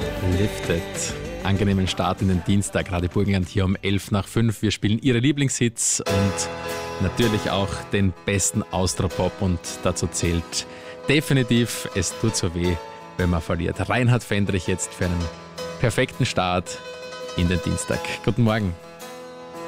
Lifted. Angenehmen Start in den Dienstag. Radio Burgenland hier um 11:05. Wir spielen Ihre Lieblingshits und natürlich auch den besten Austropop. Und dazu zählt definitiv Es tut so weh, wenn man verliert. Reinhard Fendrich jetzt für einen perfekten Start in den Dienstag. Guten Morgen.